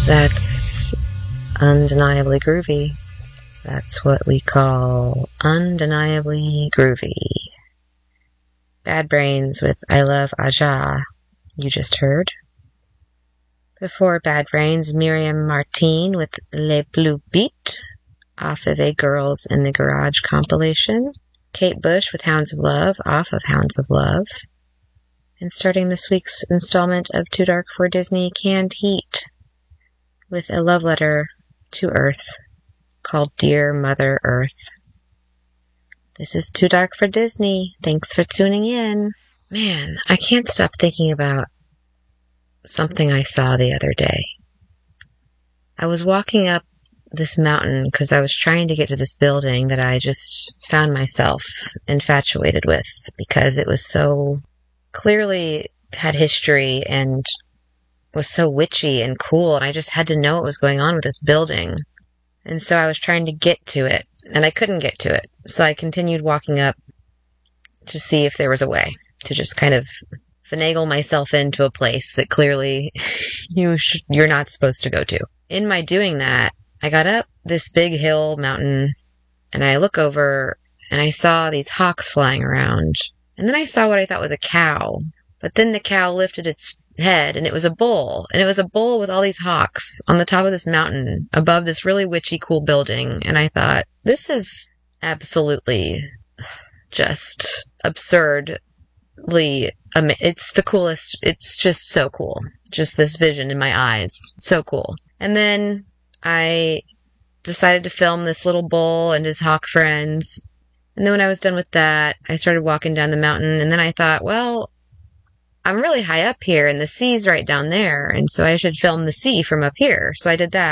That's undeniably groovy. That's what we call undeniably groovy. Bad Brains with I Love Aja, you just heard. Before Bad Brains, Miriam Martin with Le Blue Beat, off of a Girls in the Garage compilation. Kate Bush with Hounds of Love, off of Hounds of Love. And starting this week's installment of Too Dark for Disney, Canned Heat, with a love letter to Earth called Dear Mother Earth. This is Too Dark for Disney. Thanks for tuning in. Man, I can't stop thinking about something I saw the other day. I was walking up this mountain because I was trying to get to this building that I just found myself infatuated with because it was so clearly had history and was so witchy and cool, and I just had to know what was going on with this building. And so I was trying to get to it, and I couldn't get to it. So I continued walking up to see if there was a way to just kind of finagle myself into a place that clearly you're not supposed to go to. In my doing that, I got up this big hill mountain, and I look over, and I saw these hawks flying around. And then I saw what I thought was a cow. But then the cow lifted its head, and it was a bull. And it was a bull with all these hawks on the top of this mountain above this really witchy cool building. And I thought, this is absolutely just absurdly it's the coolest. It's just so cool. Just this vision in my eyes. So cool. And then I decided to film this little bull and his hawk friends. And then when I was done with that, I started walking down the mountain. And then I thought, well, I'm really high up here and the sea's right down there. And so I should film the sea from up here. So I did that.